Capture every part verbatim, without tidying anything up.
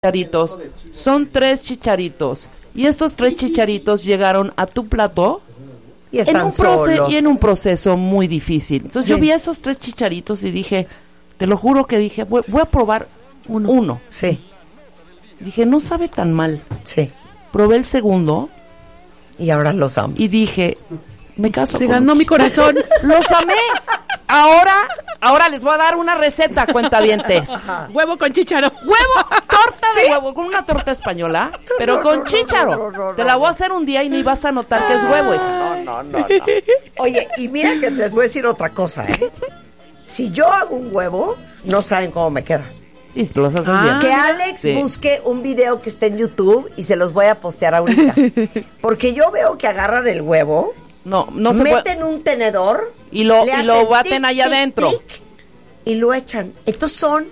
chicharitos, son tres chicharitos, y estos tres chicharitos llegaron a tu plato y están en un proce- solos. y en un proceso muy difícil. Entonces Sí. yo vi a esos tres chicharitos y dije, te lo juro que dije, voy, voy a probar uno. uno. Sí, Dije, no sabe tan mal. sí. Probé el segundo Y ahora los amo. y dije, me caso Se con ganó un mi corazón. Los amé. Ahora, ahora les voy a dar una receta, cuentavientes. Huevo con chícharo. Huevo, torta de huevo, con una torta española, pero con chícharo. Te la voy a hacer un día y ni vas a notar que es huevo. No, no, no, no. Oye, y mira que les voy a decir otra cosa, ¿eh? Si yo hago un huevo, no saben cómo me queda. Sí, te los haces Ah. bien. Que Alex Sí. busque un video que esté en YouTube y se los voy a postear ahorita. Porque yo veo que agarran el huevo, No, no se puede. meten un tenedor Y lo- le y lo hacen baten tic, allá tic, adentro. tic, y lo echan. Entonces son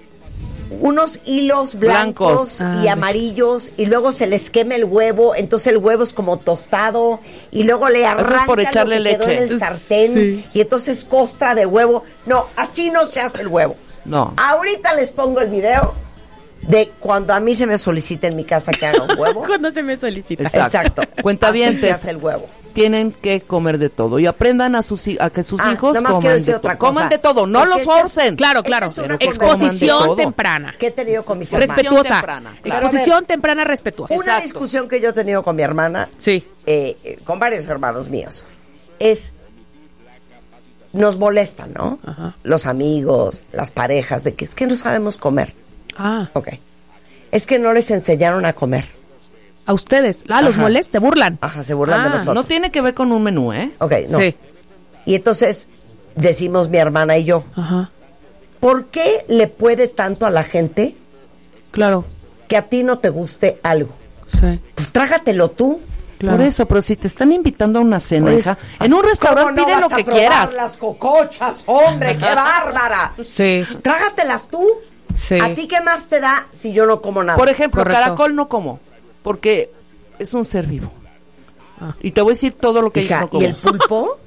unos hilos blancos, Blancos. y Ah, amarillos, y luego se les quema el huevo, entonces el huevo es como tostado, y luego le es arrancan por echarle lo que quedó leche. en el sartén, Sí. y entonces costra de huevo. No, así no se hace el huevo. No. Ahorita les pongo el video de cuando a mí se me solicita en mi casa que haga un huevo. Cuando se me solicita. Exacto. Exacto. Cuentavientes. Así se hace el huevo. Tienen que comer de todo y aprendan a sus hi- a que sus Ah, hijos nada más quiero coman decir de otra todo. cosa. Coman de todo, no Porque los esta es- forcen. Claro, Esta claro. es una Exposición conversación. temprana. que he tenido con mis hermanos. Respetuosa. Respetuosa. temprana, claro. Exposición temprana respetuosa. Una Exacto. discusión que yo he tenido con mi hermana, Sí. eh, eh, con varios hermanos míos, es, nos molestan, ¿no? Ajá. Los amigos, las parejas, de que es que no sabemos comer. Ah, Ok. Es que no les enseñaron a comer. a ustedes. Ah, los Ajá. moleste, burlan. Ajá, se burlan de Ah, nosotros. No tiene que ver con un menú, ¿eh? Ok, no. Sí. Y entonces decimos mi hermana y yo, Ajá. ¿por qué le puede tanto a la gente Claro. que a ti no te guste algo? Sí. Pues trágatelo tú. Claro. Por eso, pero si te están invitando a una cena, Por eso. hija, en un restaurante ¿Cómo no pide lo vas a que probar quieras. las cocochas, hombre, qué bárbara. Sí. Trágatelas tú. Sí. ¿A ti qué más te da si yo no como nada? Por ejemplo, Correcto. caracol no como, porque es un ser vivo. Ah. Y te voy a decir todo lo que Hija, no como. ¿y el pulpo?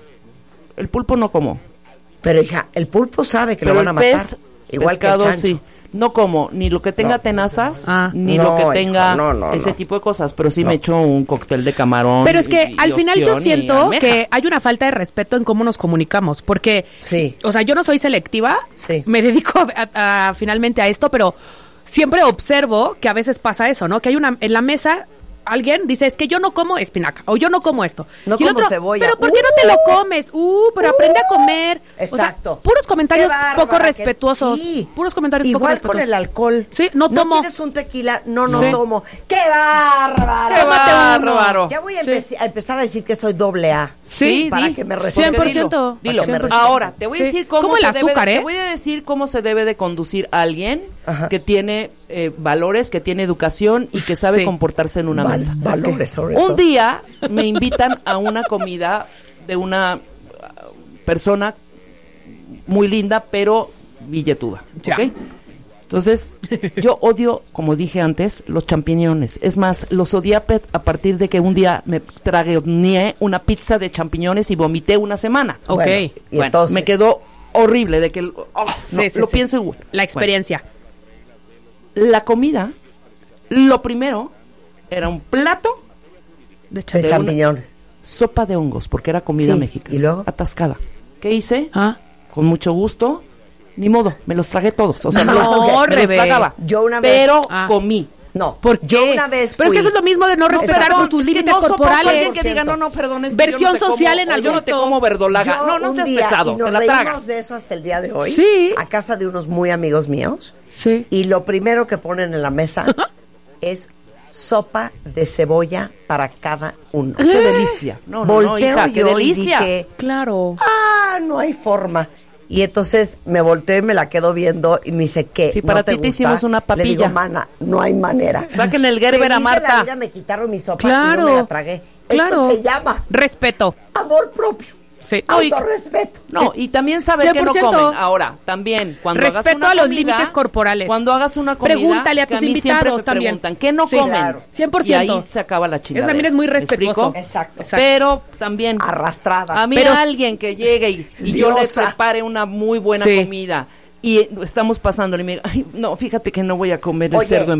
El pulpo no como. Pero hija, el pulpo sabe que Pero lo van a el matar. pez, igual que el pescado, chancho. sí. No como ni lo que tenga No. tenazas, Ah. ni No, lo que hijo, tenga no, no, ese no. tipo de cosas. Pero sí No. me echo un cóctel de camarón. Pero es que y- y al final yo ostión y siento almeja. que hay una falta de respeto en cómo nos comunicamos, porque, Sí. o sea, yo no soy selectiva, Sí. me dedico a, a- finalmente a esto, pero siempre observo que a veces pasa eso, ¿no? Que hay una, en la mesa, alguien dice, es que yo no como espinaca, o yo no como esto. No Y el como cebolla. Pero ¿por qué no te lo comes? Uh, pero aprende a comer. Exacto. O sea, puros comentarios Qué bárbara, poco que- respetuosos. sí. Puros comentarios poco Igual respetuosos. con el alcohol. Sí, no ¿No tomo. quieres un tequila? No, no Sí. tomo. ¡Qué bárbara! ¡Qué Tómate uno. bárbaro! Ya voy a, Sí. empe- a empezar a decir que soy doble A. Sí, para di. que me Porque respeten. cien por dilo, ciento. dilo. Para que me respeten. Ahora, te voy a Sí. decir cómo, Como el se debe de- azúcar, ¿eh? te voy a decir cómo se debe de conducir a alguien Ajá. que tiene eh, valores, que tiene educación y que sabe Sí. comportarse en una Val- mesa. valores, sobre todo. Un día me invitan a una comida de una uh, persona muy linda, pero billetuda. Ya. ¿Ok? Entonces, yo odio, como dije antes, los champiñones. Es más, los odié a pe- a partir de que un día me tragué una pizza de champiñones y vomité una semana. Ok. Bueno, y Bueno, entonces, me quedó horrible de que oh, no, Sí, sí, lo sí. pienso igual. La experiencia. Bueno, la comida, lo primero era un plato, De de champ- de champiñones. sopa de hongos, porque era comida Sí, mexicana. ¿y luego? Atascada. ¿Qué hice? Ah. Con mucho gusto, ni modo, me los tragué todos. O sea, me No, los, me los Rebe. tragaba. Yo una vez- Pero Ah. comí. No, ¿Por yo qué? una vez Pero es fui- que eso es lo mismo de no respetar Perdón, con tus es que límites no soporto corporales. a alguien que diga, no, no, perdón, es que Versión yo no te social como- en o yo no te adulto. como verdolaga. Yo No, no un seas día, pesado, y nos te la reímos tragas. de eso hasta el día de hoy. Sí. A casa de unos muy amigos míos. Sí. Y lo primero que ponen en la mesa es sopa de cebolla para cada uno. Qué delicia. No, no, no, Volteo hija, qué yo y delicia. dije, Claro. ah, no hay forma. Y entonces me volteo y me la quedo viendo y me dice, ¿qué? Sí, ¿No para te ti te gusta? hicimos una Le digo, papilla. mana, no hay manera. Saquen el Gerber a Feliz de la Marta. vida me quitaron mi sopa y Claro. no me la tragué. Claro. Eso se llama Respeto. amor propio. Sí. Autorrespeto. No, y también saber que no cien por ciento. comen. Ahora, también, cuando hagas Respeto una a los comida, límites corporales. Cuando hagas una comida, Pregúntale a que tus mí siempre invitados me también. preguntan, ¿qué no Sí, comen? claro. cien por Y ciento. ahí se acaba la chingada. Eso también es muy respetuoso. Exacto. Exacto. Pero también, Arrastrada. a mí Pero- alguien que llegue y, y yo le Diosa. prepare una muy buena Sí. comida y estamos pasando y me diga, ay, no, fíjate que no voy a comer el Oye, cerdo en